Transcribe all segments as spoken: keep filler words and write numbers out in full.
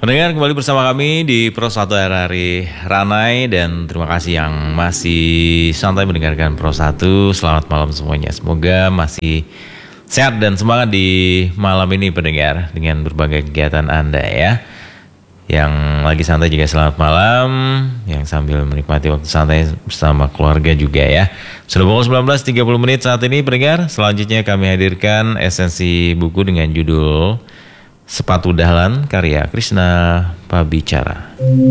Pendengar, kembali bersama kami di Pro satu R R I Ranai. Dan terima kasih yang masih santai mendengarkan Pro satu. Selamat malam semuanya. Semoga masih sehat dan semangat di malam ini pendengar, dengan berbagai kegiatan Anda ya. Yang lagi santai juga selamat malam, yang sambil menikmati waktu santai bersama keluarga juga ya. Sudah pukul sembilan belas tiga puluh menit saat ini pendengar. Selanjutnya kami hadirkan esensi buku dengan judul Sepatu Dahlan karya Krishna Pabicara.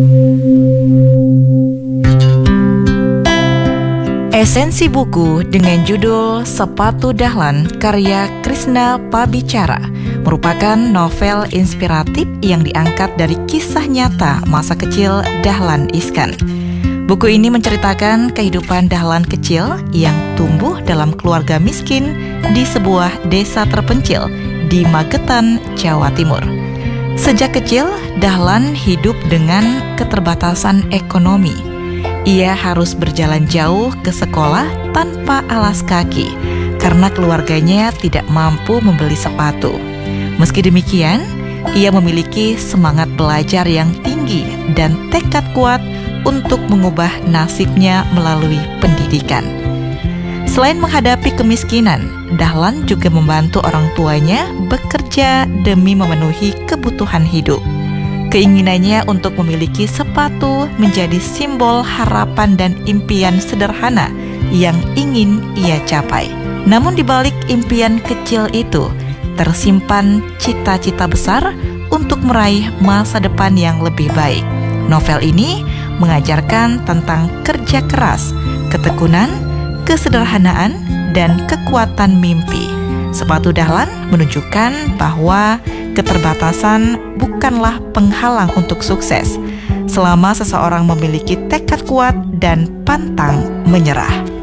Esensi buku dengan judul Sepatu Dahlan karya Krishna Pabicara merupakan novel inspiratif yang diangkat dari kisah nyata masa kecil Dahlan Iskan. Buku ini menceritakan kehidupan Dahlan kecil yang tumbuh dalam keluarga miskin di sebuah desa terpencil di Magetan, Jawa Timur. Sejak kecil, Dahlan hidup dengan keterbatasan ekonomi. Ia harus berjalan jauh ke sekolah tanpa alas kaki karena keluarganya tidak mampu membeli sepatu. Meski demikian, ia memiliki semangat belajar yang tinggi dan tekad kuat untuk mengubah nasibnya melalui pendidikan. Selain menghadapi kemiskinan, Dahlan juga membantu orang tuanya bekerja demi memenuhi kebutuhan hidup. Keinginannya untuk memiliki sepatu menjadi simbol harapan dan impian sederhana yang ingin ia capai. Namun di balik impian kecil itu, tersimpan cita-cita besar untuk meraih masa depan yang lebih baik. Novel ini mengajarkan tentang kerja keras, ketekunan, kesederhanaan, dan kekuatan mimpi. Sepatu Dahlan menunjukkan bahwa keterbatasan bukanlah penghalang untuk sukses, selama seseorang memiliki tekad kuat dan pantang menyerah.